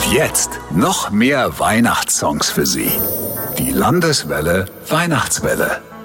jetzt noch mehr Weihnachtssongs für Sie. Die Landeswelle Weihnachtswelle.